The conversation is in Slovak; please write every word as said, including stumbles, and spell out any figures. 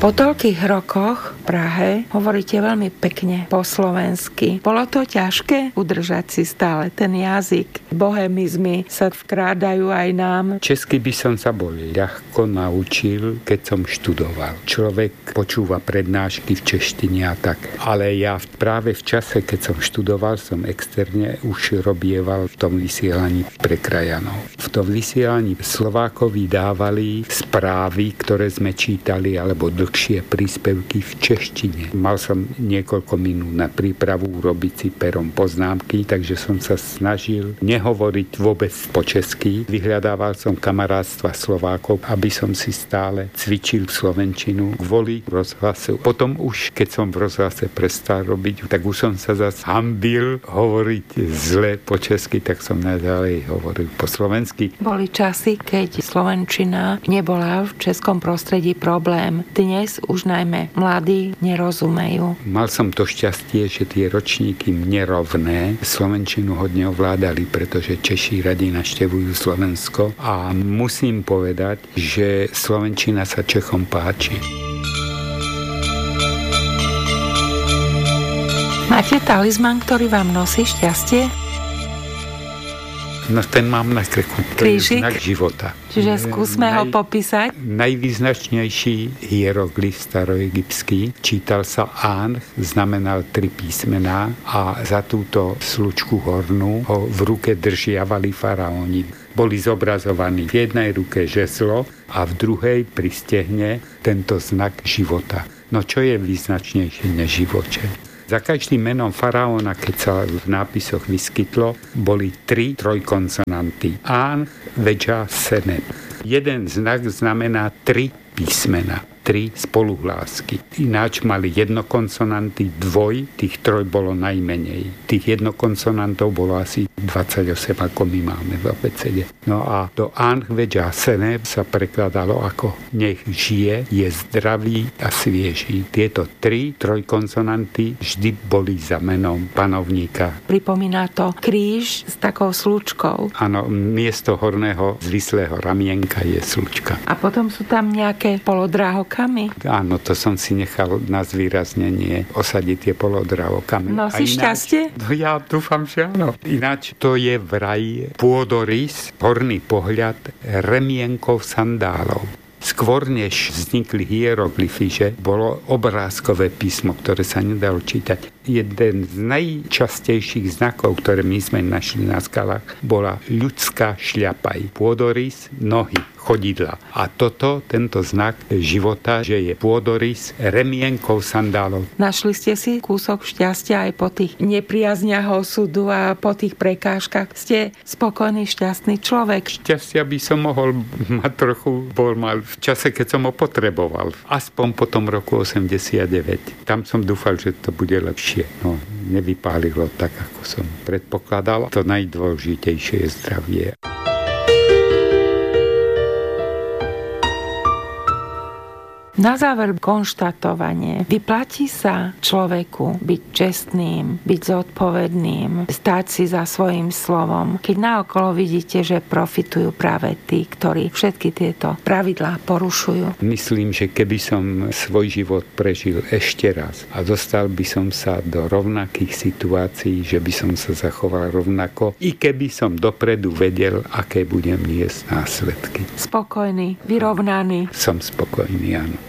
Po toľkých rokoch v Prahe hovoríte veľmi pekne po slovensky. Bolo to ťažké udržať si stále ten jazyk? Bohemizmy sa vkrádajú aj nám. Česky by som sa bol ľahko naučil, keď som študoval. Človek počúva prednášky v češtine a tak. Ale ja práve v čase, keď som študoval, som externe už robieval v tom vysielaní pre krajanov. V tom vysielaní Slovákovi dávali správy, ktoré sme čítali, alebo dlhšie príspevky v češtine. Mal som niekoľko minút na prípravu urobiť si perom poznámky, takže som sa snažil nehovoriť vôbec po česky. Vyhľadával som kamarátstva Slovákov, aby som si stále cvičil slovenčinu kvôli rozhlasu. Potom už, keď som v rozhlase prestal robiť, tak už som sa zase hanbil hovoriť zle po česky, tak som naďalej hovoril po slovensky. Boli časy, keď slovenčina nebola v českom prostredí problém. Dnes už najmä mladí nerozumejú. Mal som to šťastie, že tie ročníky mne rovné slovenčinu hodne ovládali, pretože Češi radi navštevujú Slovensko a musím povedať, že slovenčina sa Čechom páči. Máte talizman, ktorý vám nosí šťastie? No ten mám na krku. To Krížik? Je znak života. Čiže skúsme Naj, ho popísať. Najvýznačnejší hieroglyf staroegyptský. Čítal sa An, znamenal tri písmená a za túto slučku hornú ho v ruke držiavali faraóni. Boli zobrazovaní v jednej ruke žezlo a v druhej pri stehne tento znak života. No čo je význačnejšie než živoče? Za každým menom faraóna, keď sa v nápisoch vyskytlo, boli tri trojkonsonanty. An, Vedža, Seneb. Jeden znak znamená tri písmena. Tri spoluhlásky. Ináč mali jednokonsonanty dvoj, tých troj bolo najmenej. Tých jednokonsonantov bolo asi dvadsaťosem, ako my máme v abecede. No a do An, Vedža, Seneb sa prekladalo ako nech žije, je zdravý a svieží. Tieto tri trojkonsonanty vždy boli za menom panovníka. Pripomína to kríž s takou slučkou. Áno, miesto horného zvislého ramienka je slučka. A potom sú tam nejaké polodráhokami? Áno, to som si nechal na zvýraznenie osadiť tie polodravokami. Nosíš šťastie? No ja dúfam, že áno. Ináč to je vraj pôdorys, horný pohľad remienkov sandálov. Skôr než vznikli hieroglyfy, že bolo obrázkové písmo, ktoré sa nedalo čítať. Jeden z najčastejších znakov, ktoré my sme našli na skalách, bola ľudská šľapaj. Pôdorys, nohy, chodidla. A toto, tento znak života, že je pôdorys remienkou sandálov. Našli ste si kúsok šťastia aj po tých nepriazniach osudu a po tých prekážkach. Ste spokojný, šťastný človek. Šťastia by som mohol mať trochu, bol mal v čase, keď som ho potreboval. Aspoň po tom roku osemdesiatdeväť. Tam som dúfal, že to bude lepšie. No, nevypálilo tak, ako som predpokladal. To najdôležitejšie je zdravie. Na záver konštatovanie. Vyplatí sa človeku byť čestným, byť zodpovedným, stáť si za svojím slovom, keď naokolo vidíte, že profitujú práve tí, ktorí všetky tieto pravidlá porušujú. Myslím, že keby som svoj život prežil ešte raz a dostal by som sa do rovnakých situácií, že by som sa zachoval rovnako, i keby som dopredu vedel, aké budem niesť následky. Spokojný, vyrovnaný. Som spokojný, áno.